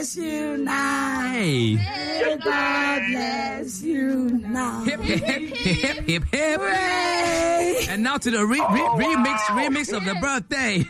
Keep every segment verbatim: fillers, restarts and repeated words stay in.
you now. Hey. May God bless you now. Hip, hip, hip, hip, hip, hip. Hooray. And now to the re- re- Oh, remix wow. remix of the birthday.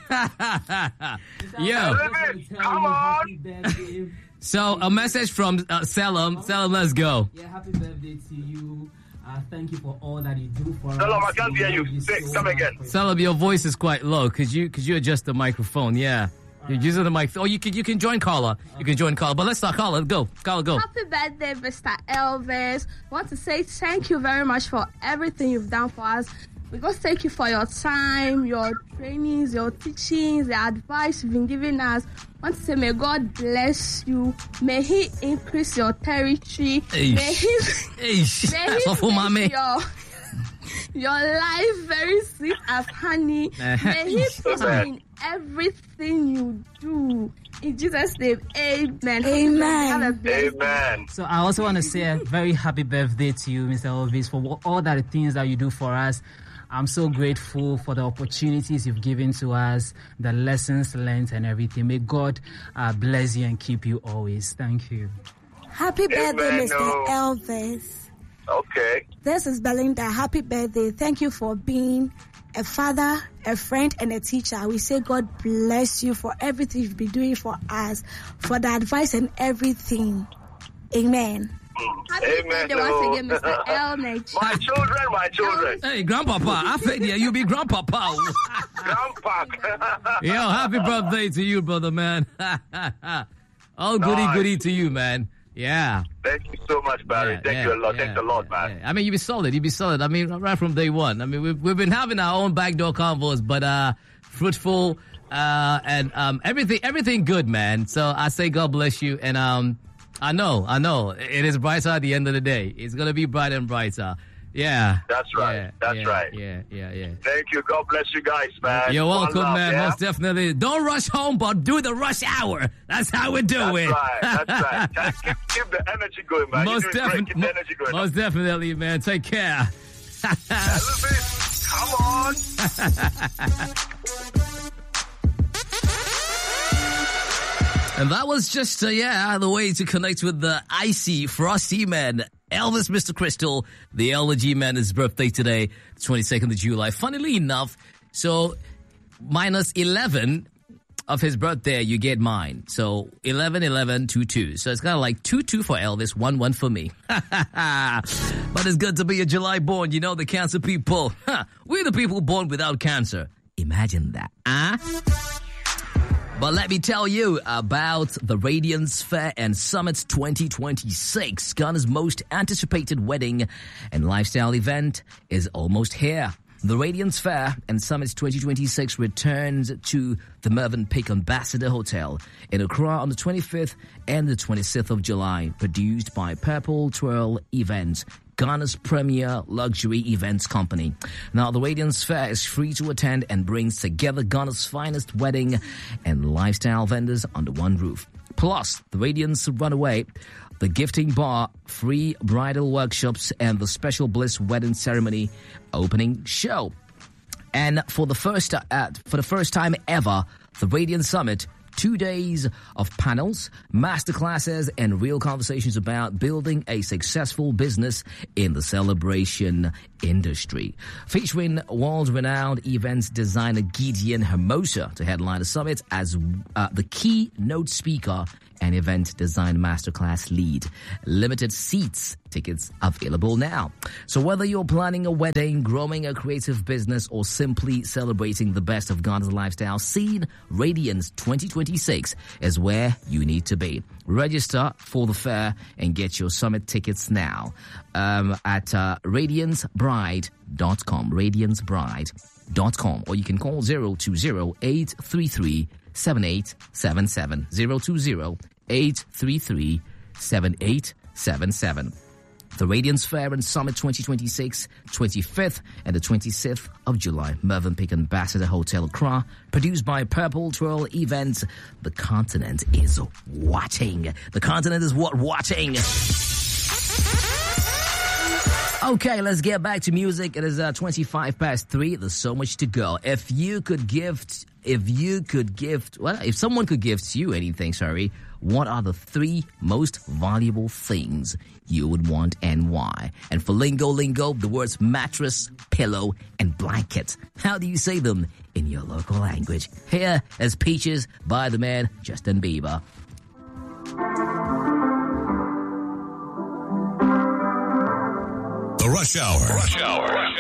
Yo. Come on. So, a message from uh, Selim. Selim, let's go. Yeah, happy birthday to you. Uh, thank you for all that you do for Selim, us. I can't hear you. Say, so come much again. for- Selim, your voice is quite low. Could you could you adjust the microphone? Yeah. You're using the mic. Oh, you can you can join Carla. You can join Carla. But let's start Carla. Go. Carla, go. Happy birthday, Mister Elvis. I want to say thank you very much for everything you've done for us. We God thank you for your time, your trainings, your teachings, the advice you've been giving us. I want to say may God bless you. May He increase your territory. Eish. May He, Eish. may That's he all for my make man. your, your life very sweet as honey. May He prosper in everything you do. In Jesus' name, amen. Amen. Have a blessed day. Amen. So I also want to say a very happy birthday to you, Mister Elvis, for what, all that the things that you do for us. I'm so grateful for the opportunities you've given to us, the lessons learned and everything. May God uh, bless you and keep you always. Thank you. Happy birthday, Amen, Mister no. Elvis. Okay. This is Belinda. Happy birthday. Thank you for being a father, a friend, and a teacher. We say God bless you for everything you've been doing for us, for the advice and everything. Amen. Happy Amen. birthday once again, Mister Elnage. My children, my children. Hey, grandpapa. I think yeah, you be grandpapa. Grandpa. Yo, happy birthday to you, brother, man. Oh, goody Nice. goody to you, man. Yeah. Thank you so much, Barry. Yeah, Thank yeah, you a lot. yeah, Thank the Lord, yeah, man. yeah. I mean, you be solid. You be solid. I mean, right from day one. I mean, we've, we've been having our own backdoor convos, but uh, fruitful uh, and um, everything, everything good, man. So I say God bless you. And um, I know, I know, it is brighter at the end of the day. It's gonna be brighter and brighter. Yeah. That's right. Yeah, That's yeah, right. Yeah, yeah, yeah. Thank you. God bless you guys, man. You're One welcome, love, man. yeah? Most definitely. Don't rush home, but do the rush hour. That's how we do That's it. right. That's right. Just keep, keep the energy going, man. Most You're doing great. Keep definitely. the energy going. Most definitely, man. Take care. Elvis, come on. And that was just, uh, yeah, the way to connect with the icy, frosty man, Elvis Mister Crystal, the L G man. His birthday today, the twenty-second of July. Funnily enough, so minus eleven of his birthday, you get mine. So eleven, eleven, two, two. So it's kind of like two, two for Elvis, one, one for me. But it's good to be a July born. You know, the cancer people. Huh. We're the people born without cancer. Imagine that. Huh? But let me tell you about the Radiance Fair and Summit twenty twenty-six. Ghana's most anticipated wedding and lifestyle event is almost here. The Radiance Fair and Summit twenty twenty-six returns to the Mervyn Peak Ambassador Hotel in Accra on the twenty-fifth and the twenty-sixth of July, produced by Purple Twirl Events, Ghana's premier luxury events company. Now, the Radiance Fair is free to attend and brings together Ghana's finest wedding and lifestyle vendors under one roof. Plus, the Radiance Runaway, the gifting bar, free bridal workshops, and the special Bliss wedding ceremony opening show. And for the first uh, for the first time ever, the Radiance Summit, two days of panels, masterclasses, and real conversations about building a successful business in the celebration industry. Featuring world-renowned events designer Gideon Hermosa to headline the summit as uh, the keynote speaker and event design masterclass lead. Limited seats, tickets available now. So whether you're planning a wedding, growing a creative business, or simply celebrating the best of Ghana's lifestyle scene, Radiance twenty twenty-six is where you need to be. Register for the fair and get your summit tickets now um, at uh, radiance bride dot com, radiance bride dot com, or you can call zero two zero, eight three three, seven eight seven seven, zero two zero, eight three three, seven eight seven seven. The Radiance Fair and Summit twenty twenty-six, twenty-fifth and the twenty-sixth of July, Mervyn Peak Ambassador Hotel Accra, produced by Purple Twirl Events. The continent is watching. The continent is what? Watching. Okay, let's get back to music. It is uh, twenty-five past three. There's so much to go. If you could gift, if you could gift, well, if someone could gift you anything, sorry, what are the three most valuable things you would want and why? And for Lingo Lingo, the words mattress, pillow, and blanket. How do you say them in your local language? Here is Peaches by the man Justin Bieber. The Rush Hour. Rush Hour.